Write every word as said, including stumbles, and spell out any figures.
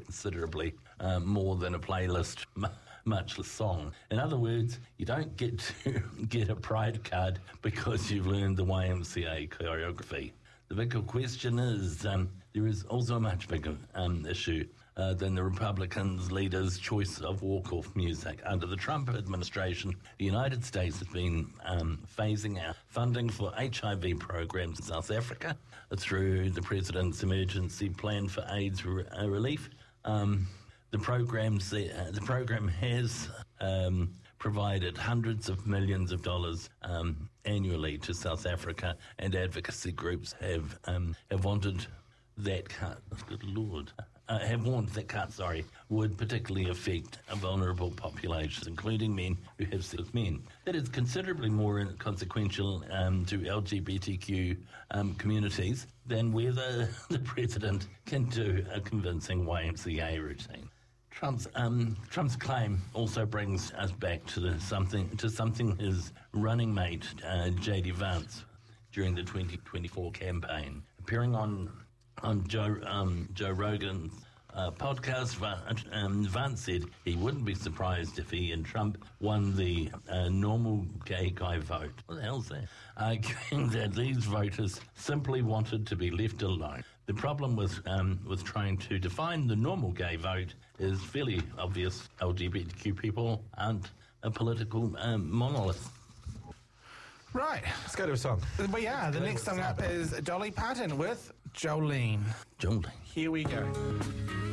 considerably uh, more than a playlist, m- much less song. In other words, you don't get to get a pride card because you've learned the Y M C A choreography. The bigger question is, um, there is also a much bigger um, issue uh, than the Republicans' leaders' choice of walk-off music. Under the Trump administration, the United States has been um, phasing out funding for H I V programs in South Africa through the President's Emergency Plan for AIDS re- uh, Relief. Um, the, programs, uh, the program has... Um, provided hundreds of millions of dollars um, annually to South Africa, and advocacy groups have um, have wanted that cut. Good Lord, uh, have warned that cut. Sorry, would particularly affect vulnerable populations, including men who have sex with men. That is considerably more consequential um, to L G B T Q um, communities than whether the president can do a convincing Y M C A routine. Trump's um, Trump's claim also brings us back to the something to something his running mate uh, J D Vance during the twenty twenty-four campaign, appearing on on Joe um, Joe Rogan's uh, podcast. Um, Vance said he wouldn't be surprised if he and Trump won the uh, normal gay guy vote. What the hell's that? Arguing that these voters simply wanted to be left alone. The problem with um, with trying to define the normal gay vote is fairly obvious. L G B T Q people aren't a political um, monolith. Right. Let's go to a song. But yeah, the next song up is Dolly Parton with Jolene. Jolene. Here we go.